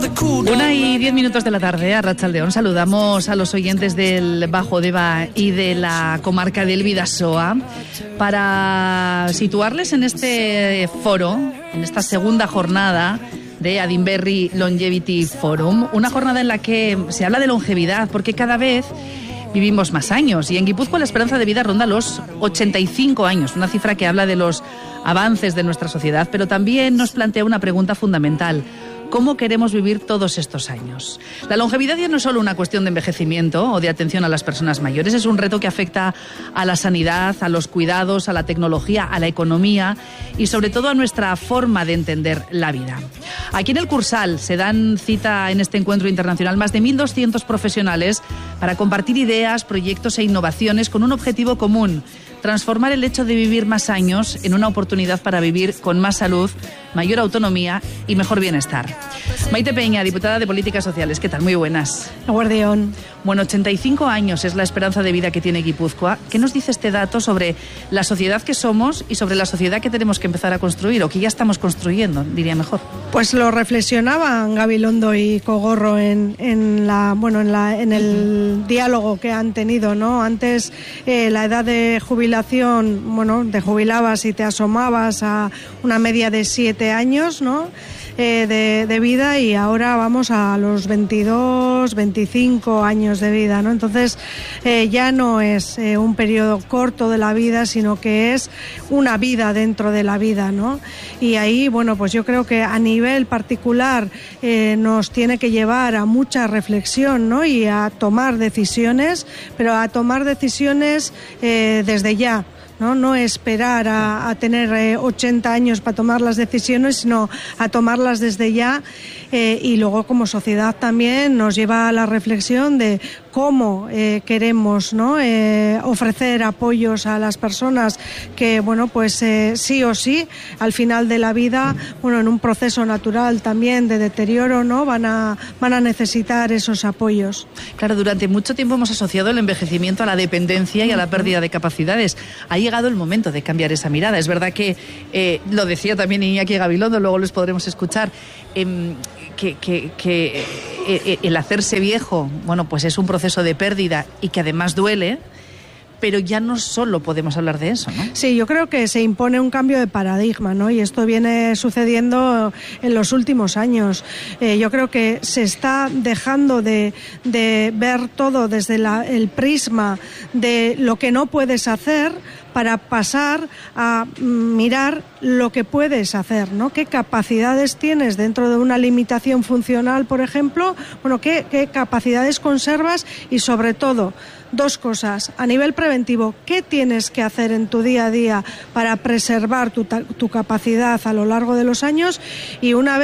1:10 de la tarde, a Arratsaldeon. Saludamos a los oyentes del Bajo Deba y de la comarca del Bidasoa para situarles en este foro, en esta segunda jornada de Adinberri Longevity Forum, una jornada en la que se habla de longevidad, porque cada vez vivimos más años y en Guipúzcoa la esperanza de vida ronda los 85 años, una cifra que habla de los avances de nuestra sociedad, pero también nos plantea una pregunta fundamental: ¿cómo queremos vivir todos estos años? La longevidad ya no es solo una cuestión de envejecimiento o de atención a las personas mayores, es un reto que afecta a la sanidad, a los cuidados, a la tecnología, a la economía y sobre todo a nuestra forma de entender la vida. Aquí en el Cursal se dan cita en este encuentro internacional más de 1.200 profesionales para compartir ideas, proyectos e innovaciones con un objetivo común: transformar el hecho de vivir más años en una oportunidad para vivir con más salud, mayor autonomía y mejor bienestar. Maite Peña, diputada de Políticas Sociales, ¿qué tal? Muy buenas. Guardión. Bueno, 85 años es la esperanza de vida que tiene Guipúzcoa. ¿Qué nos dice este dato sobre la sociedad que somos y sobre la sociedad que tenemos que empezar a construir, o que ya estamos construyendo, diría mejor? Pues lo reflexionaban Gabilondo y Cogorro en el diálogo que han tenido, ¿no? Antes la edad de jubilación, te jubilabas y te asomabas a una media de 7 años, ¿no? De vida, y ahora vamos a los 22, 25 años de vida, ¿no? Entonces ya no es un periodo corto de la vida, sino que es una vida dentro de la vida, ¿no? Y ahí, pues yo creo que a nivel particular nos tiene que llevar a mucha reflexión, ¿no? Y a tomar decisiones, pero a tomar decisiones desde ya. No esperar a tener 80 años para tomar las decisiones, sino a tomarlas desde ya, y luego como sociedad también nos lleva a la reflexión de cómo queremos, ¿no? Ofrecer apoyos a las personas que sí o sí al final de la vida, en un proceso natural también de deterioro, ¿no? van a necesitar esos apoyos. Claro, durante mucho tiempo hemos asociado el envejecimiento a la dependencia y a la pérdida de capacidades. Ha llegado el momento de cambiar esa mirada. Es verdad que lo decía también Iñaki Gabilondo, luego les podremos escuchar, que el hacerse viejo, pues es un proceso de pérdida y que además duele, pero ya no solo podemos hablar de eso, ¿no? Sí, yo creo que se impone un cambio de paradigma, ¿no? Y esto viene sucediendo en los últimos años. Yo creo que se está dejando de ver todo desde el prisma de lo que no puedes hacer, para pasar a mirar lo que puedes hacer, ¿no? ¿Qué capacidades tienes dentro de una limitación funcional, por ejemplo? ¿Qué capacidades conservas? Y sobre todo, 2 cosas. A nivel preventivo, ¿qué tienes que hacer en tu día a día para preservar tu capacidad a lo largo de los años? Y una vez